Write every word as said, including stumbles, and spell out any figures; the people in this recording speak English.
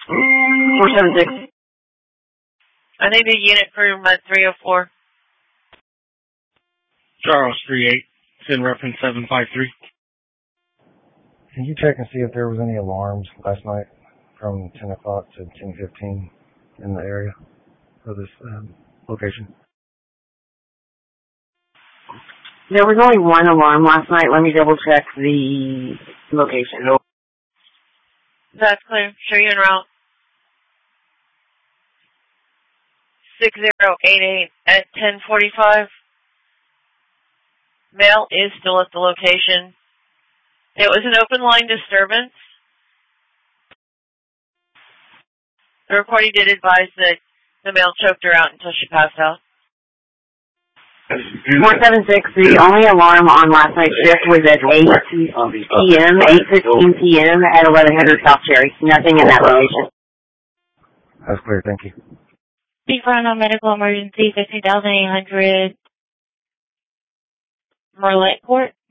four seven six. I need a unit for my three oh four. Charles three eight, send reference seven five three. Can you check and see if there was any alarms last night from ten o'clock to ten fifteen in the area of this um, location? There was only one alarm last night. Let me double check the location. Nope. That's clear. Show you en route. six zero eight eight at ten forty-five. Mail is still at the location. It was an open line disturbance. The recording did advise that the male choked her out until she passed out. four seven six, the only alarm on last night's shift was at eight p.m., eight fifteen p.m. at eleven hundred South Cherry. Nothing in that location. That's clear, thank you. Speak for no medical emergency, fifteen thousand eight hundred Merlet Court.